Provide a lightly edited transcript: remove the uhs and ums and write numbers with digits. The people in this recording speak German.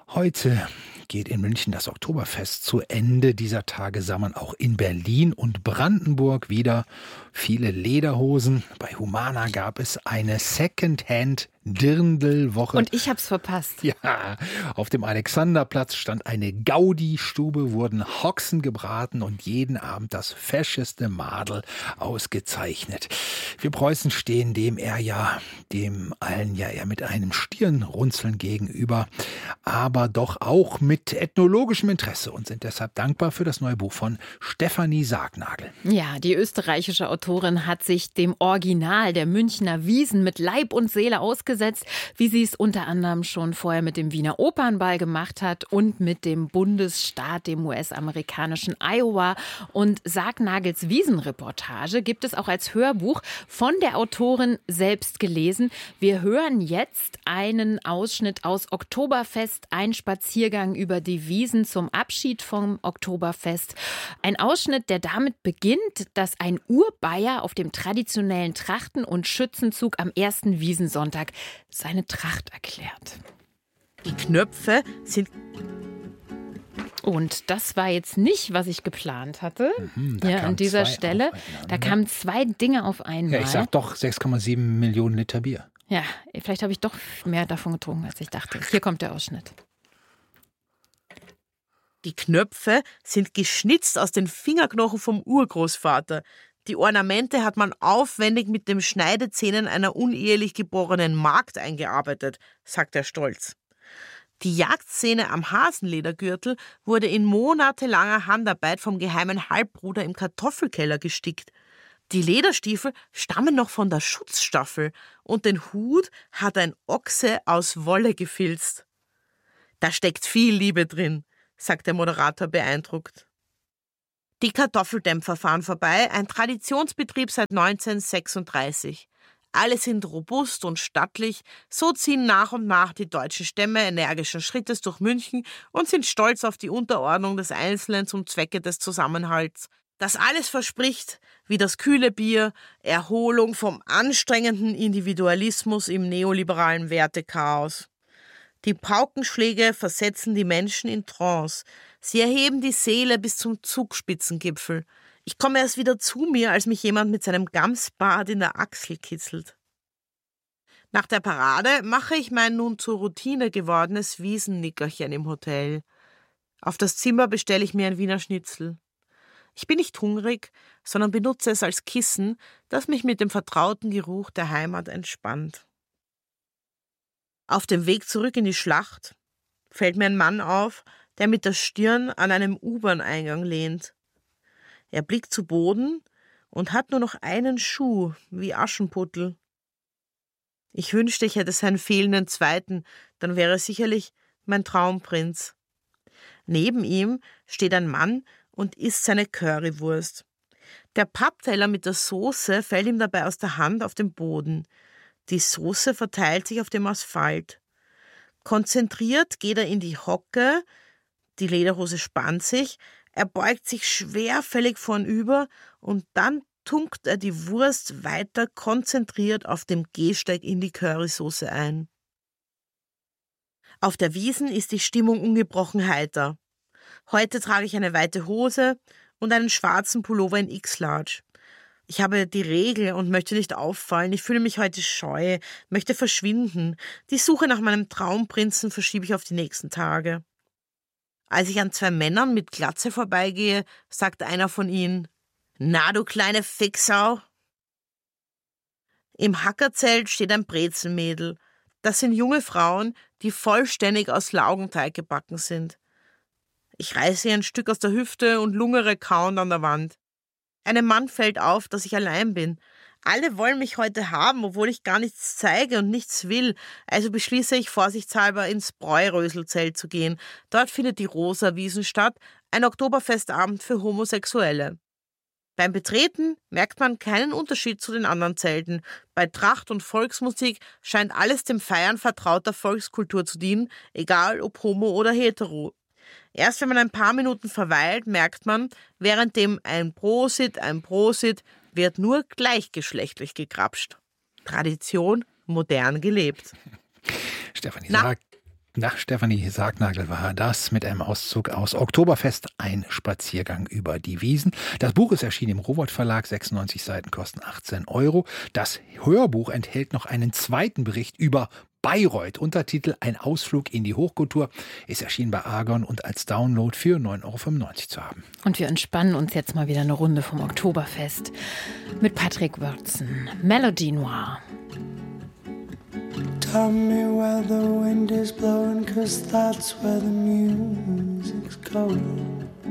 Heute geht in München das Oktoberfest zu Ende. Dieser Tage sah man auch in Berlin und Brandenburg wieder viele Lederhosen. Bei Humana gab es eine Secondhand-Dirndl-Woche. Und ich hab's verpasst. Ja, auf dem Alexanderplatz stand eine Gaudi-Stube, wurden Haxen gebraten und jeden Abend das fescheste Madel ausgezeichnet. Wir Preußen stehen dem allen ja eher mit einem Stirnrunzeln gegenüber, aber doch auch mit ethnologischem Interesse und sind deshalb dankbar für das neue Buch von Stefanie Sargnagel. Ja, die österreichische Autorin hat sich dem Original der Münchner Wiesn mit Leib und Seele ausgesetzt, wie sie es unter anderem schon vorher mit dem Wiener Opernball gemacht hat und mit dem Bundesstaat, dem US-amerikanischen Iowa. Und Sargnagels Wiesn-Reportage gibt es auch als Hörbuch von der Autorin selbst gelesen. Wir hören jetzt einen Ausschnitt aus Oktoberfest, ein Spaziergang über die Wiesn zum Abschied vom Oktoberfest. Ein Ausschnitt, der damit beginnt, dass ein Urbayer auf dem traditionellen Trachten- und Schützenzug am ersten Wiesnsonntag seine Tracht erklärt. Die Knöpfe sind... Und das war jetzt nicht, was ich geplant hatte. Hier an dieser Stelle. Da kamen zwei Dinge auf einmal. Ja, ich sag doch 6,7 Millionen Liter Bier. Ja, vielleicht habe ich doch mehr davon getrunken, als ich dachte. Hier kommt der Ausschnitt. Die Knöpfe sind geschnitzt aus den Fingerknochen vom Urgroßvater. Die Ornamente hat man aufwendig mit den Schneidezähnen einer unehelich geborenen Magd eingearbeitet, sagt er stolz. Die Jagdszene am Hasenledergürtel wurde in monatelanger Handarbeit vom geheimen Halbbruder im Kartoffelkeller gestickt. Die Lederstiefel stammen noch von der Schutzstaffel und den Hut hat ein Ochse aus Wolle gefilzt. Da steckt viel Liebe drin, sagt der Moderator beeindruckt. Die Kartoffeldämpfer fahren vorbei, ein Traditionsbetrieb seit 1936. Alle sind robust und stattlich, so ziehen nach und nach die deutschen Stämme energischen Schrittes durch München und sind stolz auf die Unterordnung des Einzelnen zum Zwecke des Zusammenhalts. Das alles verspricht, wie das kühle Bier, Erholung vom anstrengenden Individualismus im neoliberalen Wertechaos. Die Paukenschläge versetzen die Menschen in Trance. Sie erheben die Seele bis zum Zugspitzengipfel. Ich komme erst wieder zu mir, als mich jemand mit seinem Gamsbart in der Achsel kitzelt. Nach der Parade mache ich mein nun zur Routine gewordenes Wiesennickerchen im Hotel. Auf das Zimmer bestelle ich mir ein Wiener Schnitzel. Ich bin nicht hungrig, sondern benutze es als Kissen, das mich mit dem vertrauten Geruch der Heimat entspannt. Auf dem Weg zurück in die Schlacht fällt mir ein Mann auf, der mit der Stirn an einem U-Bahn-Eingang lehnt. Er blickt zu Boden und hat nur noch einen Schuh, wie Aschenputtel. Ich wünschte, ich hätte seinen fehlenden zweiten, dann wäre er sicherlich mein Traumprinz. Neben ihm steht ein Mann und isst seine Currywurst. Der Pappteller mit der Soße fällt ihm dabei aus der Hand auf den Boden. Die Soße verteilt sich auf dem Asphalt. Konzentriert geht er in die Hocke, die Lederhose spannt sich, er beugt sich schwerfällig vornüber und dann tunkt er die Wurst weiter konzentriert auf dem Gehsteig in die Currysoße ein. Auf der Wiesn ist die Stimmung ungebrochen heiter. Heute trage ich eine weite Hose und einen schwarzen Pullover in X-Large. Ich habe die Regel und möchte nicht auffallen. Ich fühle mich heute scheu, möchte verschwinden. Die Suche nach meinem Traumprinzen verschiebe ich auf die nächsten Tage. Als ich an zwei Männern mit Glatze vorbeigehe, sagt einer von ihnen: »Na, du kleine Fixau!« Im Hackerzelt steht ein Brezelmädel. Das sind junge Frauen, die vollständig aus Laugenteig gebacken sind. Ich reiße ihr ein Stück aus der Hüfte und lungere kauend an der Wand. Einem Mann fällt auf, dass ich allein bin. Alle wollen mich heute haben, obwohl ich gar nichts zeige und nichts will. Also beschließe ich vorsichtshalber ins Bräuröselzelt zu gehen. Dort findet die Rosa Wiesn statt, ein Oktoberfestabend für Homosexuelle. Beim Betreten merkt man keinen Unterschied zu den anderen Zelten. Bei Tracht und Volksmusik scheint alles dem Feiern vertrauter Volkskultur zu dienen, egal ob homo oder hetero. Erst wenn man ein paar Minuten verweilt, merkt man, während dem ein Prosit wird nur gleichgeschlechtlich gegrapscht. Tradition modern gelebt. Stefanie Nach Stefanie Sargnagel war das mit einem Auszug aus Oktoberfest, ein Spaziergang über die Wiesn. Das Buch ist erschienen im Rowohlt Verlag, 96 Seiten kosten 18 €. Das Hörbuch enthält noch einen zweiten Bericht über Bayreuth. Untertitel Ein Ausflug in die Hochkultur ist erschienen bei Argon und als Download für 9,95 € zu haben. Und wir entspannen uns jetzt mal wieder eine Runde vom Oktoberfest mit Patrick Wörtzen. Melody Noir. Tell me where the wind is blowing, 'cause that's where the music's going.